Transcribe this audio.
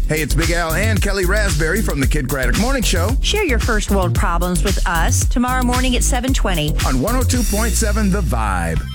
Hey, it's Big Al and Kelly Raspberry from the Kid Craddock Morning Show Share your first world problems with us tomorrow morning at 7:20 on 102.7 The Vibe.